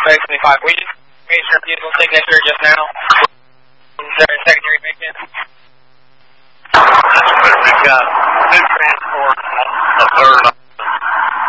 25. We just made your beautiful signature just now. Is there a secondary bacon? We've got 2 transports, a third